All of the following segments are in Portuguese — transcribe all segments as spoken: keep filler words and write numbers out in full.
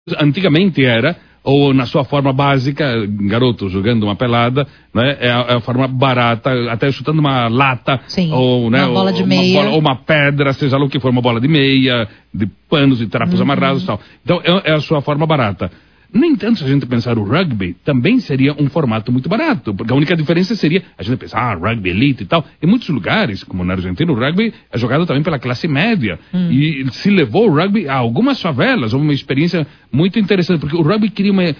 Antigamente era, ou na sua forma básica, garoto jogando uma pelada, né, é a, é a forma barata, até chutando uma lata, Sim, ou, né, uma bola de ou, meia. uma bola, ou uma pedra, seja lá o que for, uma bola de meia, de panos e trapos uhum. amarrados e tal. Então é, é a sua forma barata. No entanto, se a gente pensar o rugby, também seria um formato muito barato, porque a única diferença seria, a gente pensar, ah, rugby elite e tal, em muitos lugares, como na Argentina, o rugby é jogado também pela classe média, hum. e se levou o rugby a algumas favelas, uma experiência muito interessante, porque o rugby cria uma...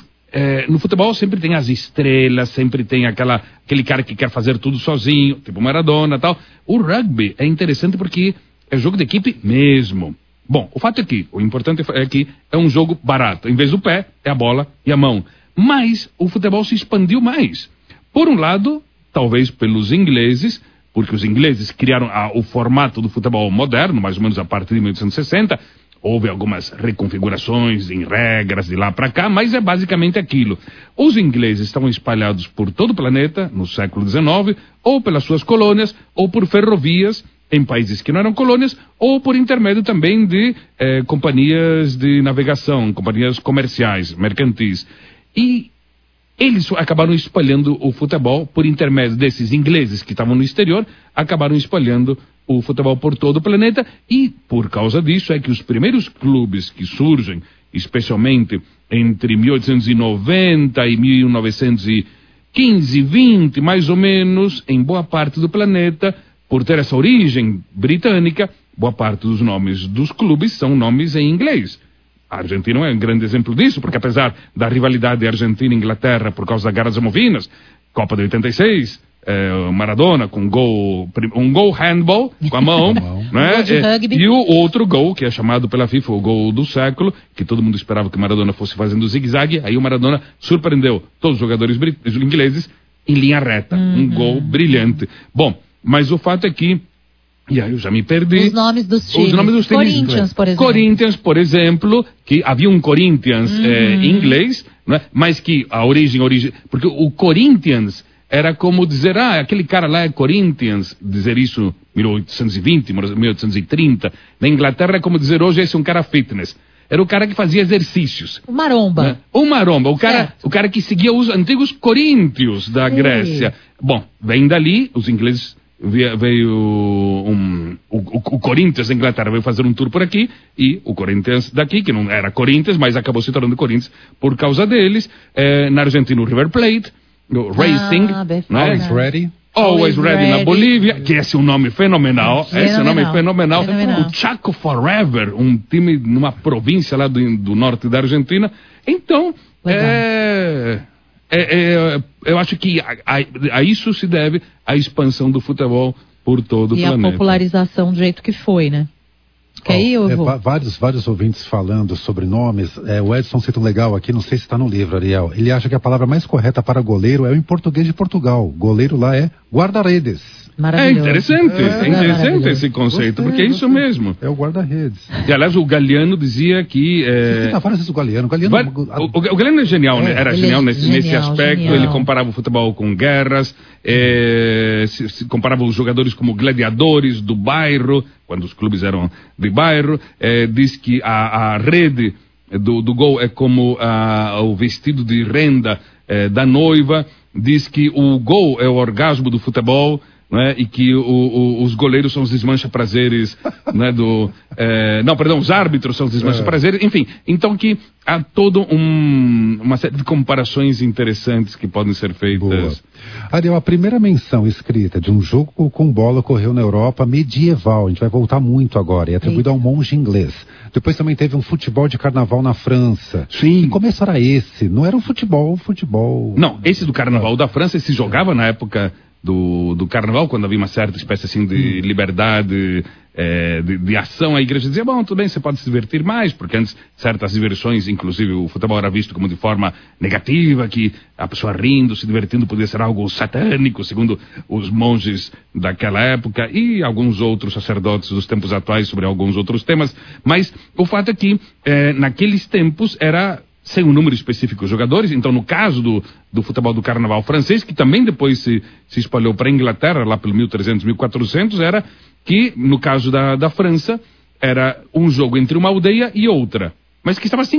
É, no futebol sempre tem as estrelas, sempre tem aquela, aquele cara que quer fazer tudo sozinho, tipo Maradona e tal. O rugby é interessante porque é jogo de equipe mesmo. Bom, o fato é que, o importante é que é um jogo barato. Em vez do pé, é a bola e a mão. Mas o futebol se expandiu mais. Por um lado, talvez pelos ingleses, porque os ingleses criaram a, o formato do futebol moderno, mais ou menos a partir de mil oitocentos e sessenta. Houve algumas reconfigurações em regras de lá para cá, mas é basicamente aquilo. Os ingleses estavam espalhados por todo o planeta, no século dezenove, ou pelas suas colônias, ou por ferrovias, em países que não eram colônias, ou por intermédio também de eh, companhias de navegação, companhias comerciais, mercantis. E eles acabaram espalhando o futebol por intermédio desses ingleses que estavam no exterior, acabaram espalhando o futebol por todo o planeta, e por causa disso é que os primeiros clubes que surgem, especialmente entre mil oitocentos e noventa e mil novecentos e quinze, vinte, mais ou menos, em boa parte do planeta, por ter essa origem britânica, boa parte dos nomes dos clubes são nomes em inglês. A Argentina é um grande exemplo disso, porque apesar da rivalidade Argentina e Inglaterra por causa da Guerra das Malvinas, Copa de oitenta e seis, é, Maradona com um gol, um gol handball com a mão, né? É, e o outro gol, que é chamado pela FIFA o gol do século, que todo mundo esperava que Maradona fosse fazendo zigue-zague, aí o Maradona surpreendeu todos os jogadores ingleses em linha reta, uhum. um gol brilhante. Bom, mas o fato é que, e aí eu já me perdi. Os nomes dos times. Os nomes dos times. Corinthians, por exemplo. Corinthians, por exemplo, que havia um Corinthians uhum. é, em inglês, né, mas que a origem, origem, porque o Corinthians era como dizer, ah, aquele cara lá é Corinthians, dizer isso em mil oitocentos e vinte, mil oitocentos e trinta. Na Inglaterra é como dizer hoje esse é um cara fitness. Era o cara que fazia exercícios. O maromba. Né? O maromba, o cara, o cara que seguia os antigos coríntios da Sim. Grécia. Bom, vem dali, os ingleses... veio um, o, o, o Corinthians da Inglaterra veio fazer um tour por aqui, e o Corinthians daqui, que não era Corinthians, mas acabou se tornando Corinthians por causa deles. É, na Argentina o River Plate, o Racing, ah, né? Always Ready. Always, Always ready, ready na Bolívia, que esse é um nome fenomenal, fenomenal. esse é um nome fenomenal. fenomenal. O Chaco Forever, um time numa província lá do, do norte da Argentina. Então, é, é, é, eu acho que a, a, a isso se deve a expansão do futebol por todo o e planeta. E a popularização do jeito que foi, né? Que oh, aí eu é, vou... vários, vários ouvintes falando sobre nomes. É, o Edson cita um legal aqui, não sei se está no livro, Ariel. Ele acha que a palavra mais correta para goleiro é em português de Portugal. Goleiro lá é guarda-redes. É interessante, é, é interessante esse conceito, gostei, porque é isso mesmo. É o guarda-redes. E aliás, o Galeano dizia que... É... Você cita várias vezes o Galeano. O Galeano, o, o, o Galeano é genial, é, né? Era genial, é nesse, genial nesse aspecto. Genial. Ele comparava o futebol com guerras, é, se, se comparava os jogadores como gladiadores do bairro, quando os clubes eram de bairro. É, diz que a, a rede do, do gol é como a, o vestido de renda é, da noiva. Diz que o gol é o orgasmo do futebol. Né? E que o, o, os goleiros são os desmancha-prazeres, né? Do, é, não, perdão, os árbitros são os desmancha-prazeres, enfim, então que há toda um, uma série de comparações interessantes que podem ser feitas. Boa. Ariel, a primeira menção escrita de um jogo com bola ocorreu na Europa medieval, a gente vai voltar muito agora, é atribuído a um monge inglês. Depois também teve um futebol de carnaval na França. Sim. Que começo era esse? Não era um futebol, futebol... Não, esse do carnaval da França se jogava na época... Do, do carnaval, quando havia uma certa espécie assim de hum. liberdade é, de, de ação, a igreja dizia, bom, tudo bem, você pode se divertir mais, porque antes certas diversões, inclusive o futebol era visto como de forma negativa, que a pessoa rindo, se divertindo podia ser algo satânico, segundo os monges daquela época e alguns outros sacerdotes dos tempos atuais sobre alguns outros temas, mas o fato é que é, naqueles tempos era... sem um número específico de jogadores, então no caso do, do futebol do carnaval francês, que também depois se, se espalhou para a Inglaterra, lá pelo mil e trezentos, mil e quatrocentos, era que, no caso da, da França, era um jogo entre uma aldeia e outra, mas que estava assim